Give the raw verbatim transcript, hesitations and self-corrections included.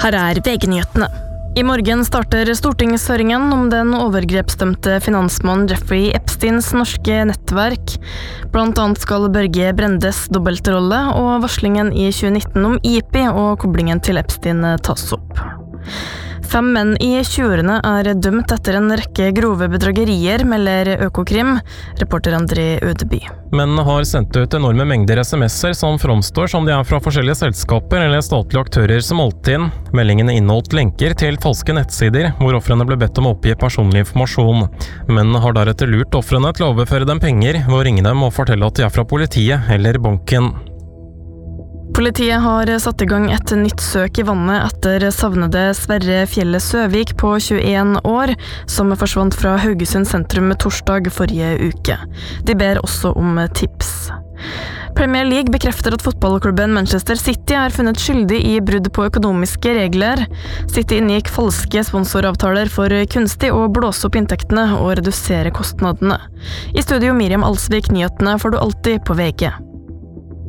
Her er V G-nyhetene. I morgen starter stortingshøringen om den overgrepsdømte finansmannen Jeffrey Epsteins norske nettverk. Blant annet skal Børge Brendes dobbeltrolle og varslingen i tjue nitten om I P I og koblingen til Epstein tas opp. Fem menn i tjuerne er dømt etter en rekke grove bedragerier, melder Økokrim, reporter André Ødeby. Mennene har sendt ut enorme mengder sms'er som framstår som de er fra forskjellige selskaper eller statlige aktører som holdt inn. Meldingene inneholdt lenker til falske nettsider, hvor offrene ble bedt om å oppgi personlig informasjon. Mennene har deretter lurt offrene til å overføre dem penger, ved å ringe dem og fortelle at de er fra politiet eller banken. Politiet har satt i gang et nytt søk i vannet etter savnede Sverre Fjelle Søvik på tjueen år, som forsvant fra Haugesund sentrum torsdag forrige uke. De ber også om tips. Premier League bekrefter at fotballklubben Manchester City er funnet skyldig i brudd på økonomiske regler. City inngikk falske sponsoravtaler for kunstig å blåse opp inntektene og redusere kostnadene. I studio Miriam Alsvik, nyhetene får du alltid på V G.